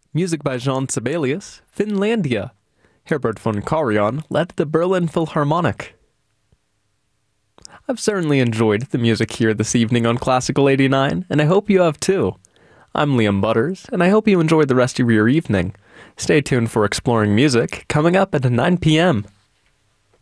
Music by Jean Sibelius, Finlandia. Herbert von Karajan led the Berlin Philharmonic. I've certainly enjoyed the music here this evening on Classical 89, and I hope you have too. I'm Liam Butters, and I hope you enjoyed the rest of your evening. Stay tuned for Exploring Music, coming up at 9 p.m.